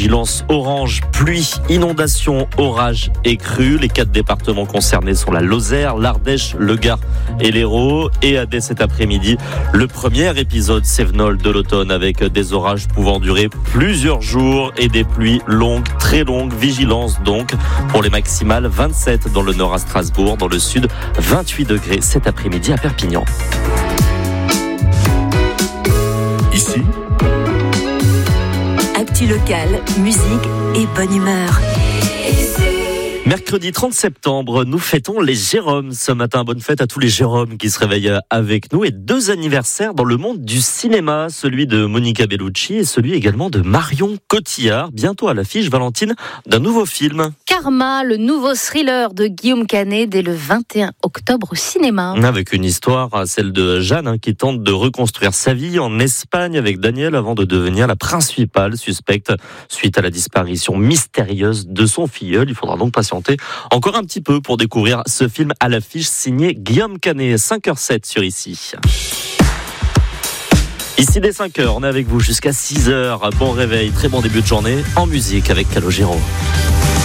vigilance orange, pluie, inondation, orage et crue. Les 4 départements concernés sont la Lozère, l'Ardèche, le Gard et l'Hérault. Et dès cet après-midi, le premier épisode Cévenol de l'automne avec des orages pouvant durer plusieurs jours et des pluies longues, très longues. Vigilance donc pour les maximales, 27 dans le nord à Strasbourg, dans le sud 28 degrés cet après-midi à Perpignan. Ici, actu locale, musique et bonne humeur. Mercredi 30 septembre, nous fêtons les Jérômes ce matin. Bonne fête à tous les Jérômes qui se réveillent avec nous. Et 2 anniversaires dans le monde du cinéma, celui de Monica Bellucci et celui également de Marion Cotillard. Bientôt à l'affiche, Valentine, d'un nouveau film. Karma, le nouveau thriller de Guillaume Canet dès le 21 octobre au cinéma. Avec une histoire, celle de Jeanne, qui tente de reconstruire sa vie en Espagne avec Daniel avant de devenir la principale suspecte suite à la disparition mystérieuse de son filleul. Il faudra donc patienter encore un petit peu pour découvrir ce film à l'affiche signé Guillaume Canet. 5h07 sur Ici. Ici dès 5h, on est avec vous jusqu'à 6h. Bon réveil, très bon début de journée en musique avec Calogero.